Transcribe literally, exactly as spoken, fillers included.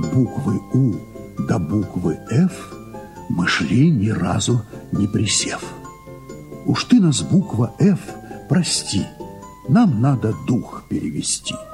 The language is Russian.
буквы У до буквы Ф мы шли ни разу не присев. Уж ты нас, буква Ф, прости, нам надо дух перевести.